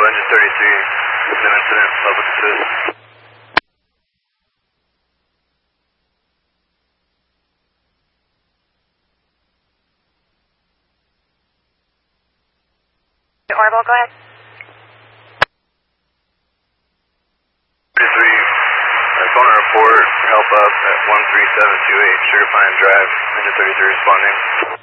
engine 33, no incident, public assist. Orbital, go ahead. 33, phone a report, help up at 13728 Sugar Pine Drive, engine 33 responding.